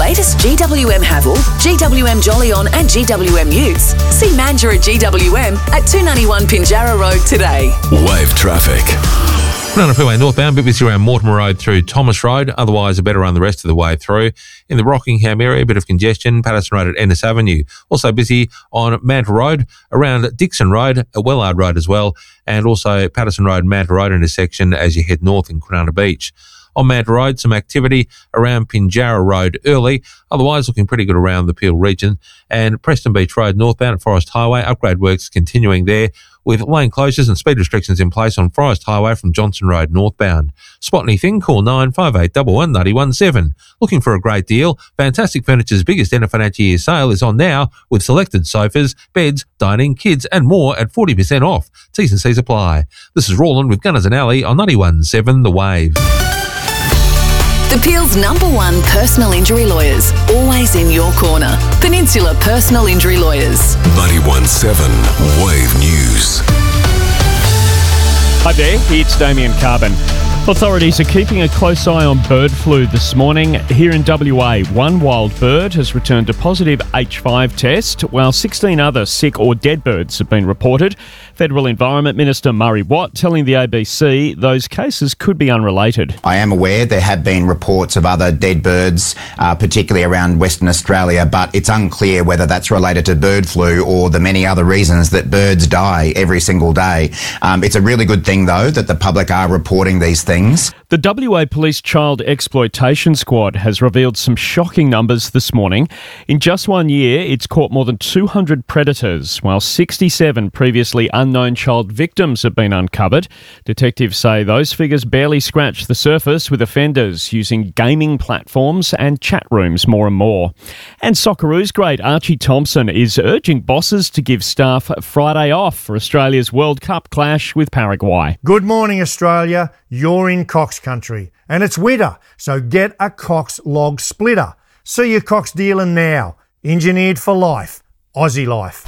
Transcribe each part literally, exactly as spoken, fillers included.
latest G W M Haval, G W M Jolyon and G W M Utes, see Mandurah G W M at two ninety-one Pinjarra Road today. Wave traffic. On the freeway northbound, bit busy around Mortimer Road through Thomas Road. Otherwise, a better run the rest of the way through. In the Rockingham area, a bit of congestion. Patterson Road at Ennis Avenue. Also busy on Mantle Road, around Dixon Road, at Wellard Road as well. And also Patterson Road, Mantle Road intersection as you head north in Quinana Beach. On Mantle Road, some activity around Pinjarra Road early. Otherwise, looking pretty good around the Peel region. And Preston Beach Road northbound at Forest Highway. Upgrade works continuing there, with lane closures and speed restrictions in place on Forest Highway from Johnson Road northbound. Spot anything, call nine five eight one one nine one seven. Looking for a great deal? Fantastic Furniture's biggest end of financial year sale is on now, with selected sofas, beds, dining, kids and more at forty percent off. T's and C's apply. This is Roland with Gunners and Alley on ninety-one point seven The Wave. The Peel's number one personal injury lawyers, always in your corner. Peninsula Personal Injury Lawyers. ninety-one point seven Wave News. Hi there, it's Damien Carbon. Authorities are keeping a close eye on bird flu this morning. Here in W A, one wild bird has returned a positive H five test, while sixteen other sick or dead birds have been reported. Federal Environment Minister Murray Watt telling the A B C those cases could be unrelated. I am aware there have been reports of other dead birds, uh, particularly around Western Australia, but it's unclear whether that's related to bird flu or the many other reasons that birds die every single day. Um, it's a really good thing, though, that the public are reporting these things. The W A Police Child Exploitation Squad has revealed some shocking numbers this morning. In just one year, it's caught more than two hundred predators, while sixty-seven previously unknown child victims have been uncovered. Detectives say those figures barely scratch the surface, with offenders using gaming platforms and chat rooms more and more. And Socceroos great Archie Thompson is urging bosses to give staff Friday off for Australia's World Cup clash with Paraguay. Good morning, Australia. You're in Cox country, and it's winter, so get a Cox log splitter. See your Cox dealer now. Engineered for life. Aussie life.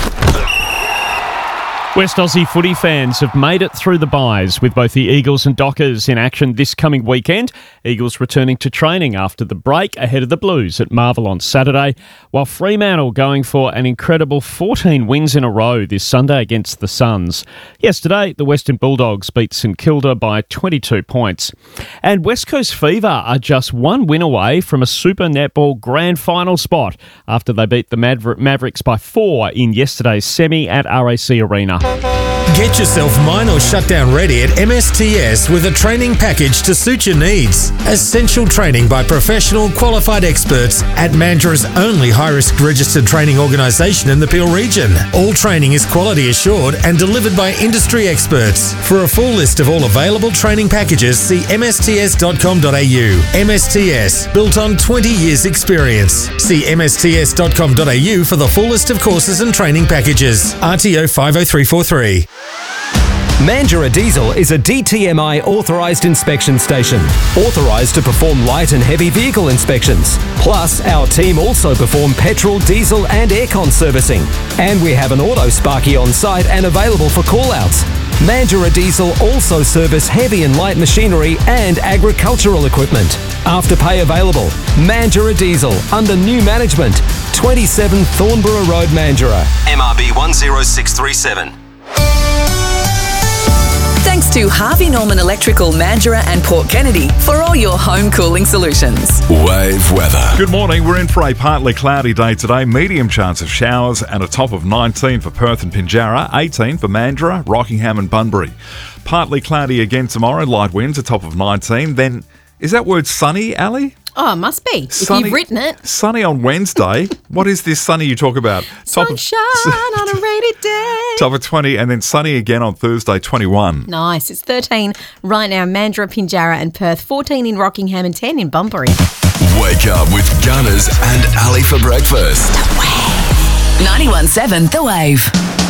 West Aussie footy fans have made it through the byes, with both the Eagles and Dockers in action this coming weekend. Eagles returning to training after the break ahead of the Blues at Marvel on Saturday, while Fremantle going for an incredible fourteen wins in a row this Sunday against the Suns. Yesterday, the Western Bulldogs beat St Kilda by twenty-two points. And West Coast Fever are just one win away from a Super Netball grand final spot after they beat the Maver- Mavericks by four in yesterday's semi at R A C Arena. Get yourself mine or shutdown ready at M S T S with a training package to suit your needs. Essential training by professional, qualified experts at Mandurah's only high-risk registered training organisation in the Peel region. All training is quality assured and delivered by industry experts. For a full list of all available training packages, see m s t s dot com dot a u. M S T S, built on twenty years experience. See m s t s dot com dot a u for the full list of courses and training packages. R T O five oh three four three. Mandurah Diesel is a D T M I authorised inspection station, authorised to perform light and heavy vehicle inspections. Plus, our team also perform petrol, diesel and aircon servicing. And we have an auto sparky on site and available for call-outs. Mandurah Diesel also service heavy and light machinery and agricultural equipment. Afterpay available. Mandurah Diesel, under new management. twenty-seven Thornborough Road, Mandurah. M R B one zero six three seven. Thanks to Harvey Norman Electrical, Mandurah and Port Kennedy for all your home cooling solutions. Wave weather. Good morning. We're in for a partly cloudy day today. Medium chance of showers and a top of nineteen for Perth and Pinjarra, eighteen for Mandurah, Rockingham and Bunbury. Partly cloudy again tomorrow. Light winds, a top of nineteen. Then, is that word sunny, Ali? Oh, it must be. Sunny, if you've written it. Sunny on Wednesday. What is this sunny you talk about? Top Sunshine of, on a rainy day. Top of twenty, and then sunny again on Thursday, twenty-one. Nice. It's thirteen right now. Mandurah, Pinjarra and Perth. fourteen in Rockingham and ten in Bunbury. Wake up with Gunners and Ali for breakfast. The Wave. ninety-one point seven The Wave.